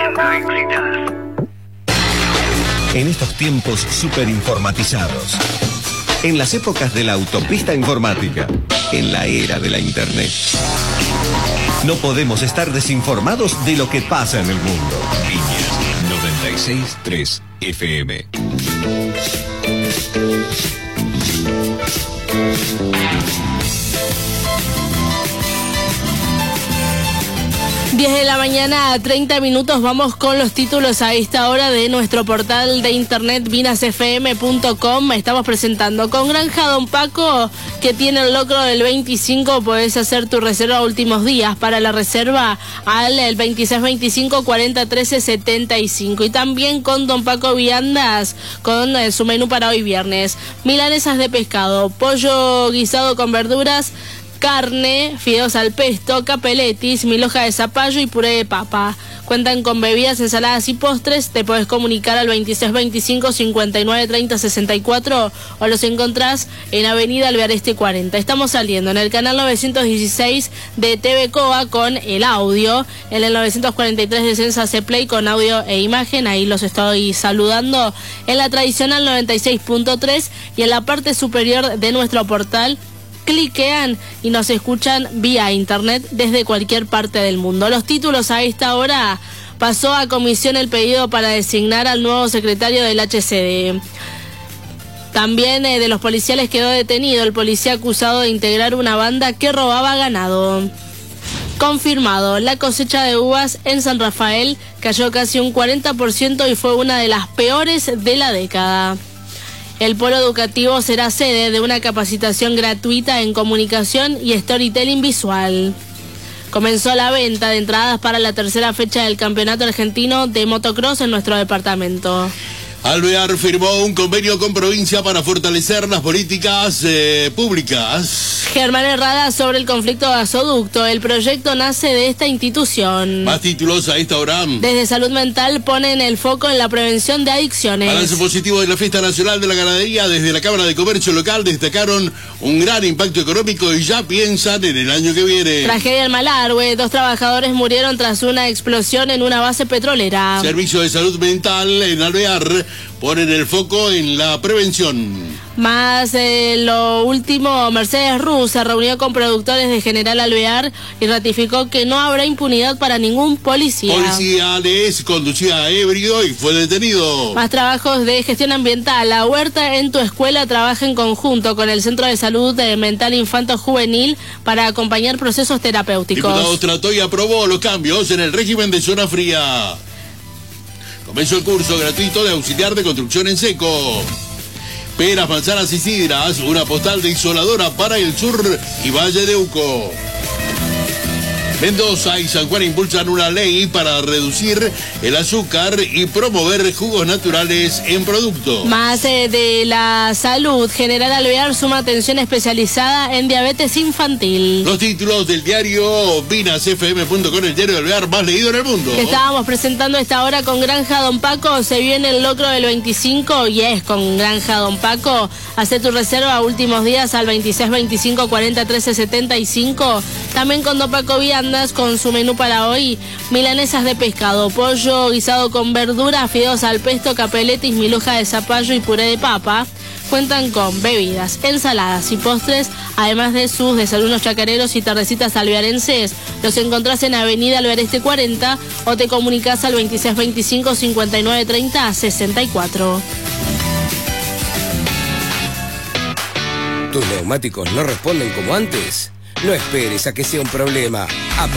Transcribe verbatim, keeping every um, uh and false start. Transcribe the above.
cinco éxitos. En estos tiempos súper informatizados, en las épocas de la autopista informática, en la era de la internet, no podemos estar desinformados de lo que pasa en el mundo. Piñas noventa y seis punto tres F M. diez de la mañana, treinta minutos, vamos con los títulos a esta hora de nuestro portal de internet vinas f m punto com. Estamos presentando con Granja Don Paco, que tiene el locro del veinticinco. Podés hacer tu reserva últimos días para la reserva al el veintiséis veinticinco cuarenta trece setenta y cinco. Y también con Don Paco Viandas, con eh, su menú para hoy viernes: milanesas de pescado, pollo guisado con verduras, carne, fideos al pesto, capeletis, mil hoja de zapallo y puré de papa. Cuentan con bebidas, ensaladas y postres. Te podés comunicar al veintiséis veinticinco cincuenta y nueve treinta sesenta y cuatro o los encontrás en Avenida Alvear Este cuarenta. Estamos saliendo en el canal novecientos dieciséis de T V Coa con el audio, en el novecientos cuarenta y tres de Sensa C Play con audio e imagen. Ahí los estoy saludando. En la tradicional noventa y seis punto tres y en la parte superior de nuestro portal cliquean y nos escuchan vía internet desde cualquier parte del mundo. Los títulos a esta hora: pasó a comisión el pedido para designar al nuevo secretario del H C D. También eh, de los policiales quedó detenido el policía acusado de integrar una banda que robaba ganado. Confirmado, la cosecha de uvas en San Rafael cayó casi un cuarenta por ciento y fue una de las peores de la década. El polo educativo será sede de una capacitación gratuita en comunicación y storytelling visual. Comenzó la venta de entradas para la tercera fecha del Campeonato Argentino de Motocross en nuestro departamento. Alvear firmó un convenio con provincia para fortalecer las políticas eh, públicas. Germán Herrada sobre el conflicto gasoducto. El proyecto nace de esta institución. Más títulos a esta hora. Desde Salud Mental ponen el foco en la prevención de adicciones. Balance positivo de la Fiesta Nacional de la Ganadería. Desde la Cámara de Comercio Local destacaron un gran impacto económico y ya piensan en el año que viene. Tragedia en Malargüe. Dos trabajadores murieron tras una explosión en una base petrolera. Servicio de Salud Mental en Alvear ponen el foco en la prevención. Más eh, lo último, Mercedes Ruz se reunió con productores de General Alvear y ratificó que no habrá impunidad para ningún policía. Policía les conducía ebrio y fue detenido. Más trabajos de gestión ambiental. La Huerta en tu Escuela trabaja en conjunto con el Centro de Salud Mental Infanto Juvenil para acompañar procesos terapéuticos. Diputados trató y aprobó los cambios en el régimen de zona fría. Comenzó el curso gratuito de auxiliar de construcción en seco. Peras, manzanas y sidras, una postal de isoladora para el sur y Valle de Uco. Mendoza y San Juan impulsan una ley para reducir el azúcar y promover jugos naturales en productos. Más eh, de la salud. General Alvear suma atención especializada en diabetes infantil. Los títulos del diario vinas f m punto com, el diario de Alvear más leído en el mundo. Que estábamos presentando esta hora con Granja Don Paco. Se viene el locro del veinticinco y es con Granja Don Paco. Hacé tu reserva últimos días al veintiséis veinticinco cuarenta trece setenta y cinco. También con Don Paco Viandas con su menú para hoy: milanesas de pescado, pollo guisado con verdura, fideos al pesto, capeletis, mil hoja de zapallo y puré de papa. Cuentan con bebidas, ensaladas y postres, además de sus desayunos chacareros y tardecitas alvearenses. Los encontrás en Avenida Alvear Este cuarenta o te comunicás al veintiséis veinticinco cincuenta y nueve treinta sesenta y cuatro. ¿Tus neumáticos no responden como antes? No esperes a que sea un problema.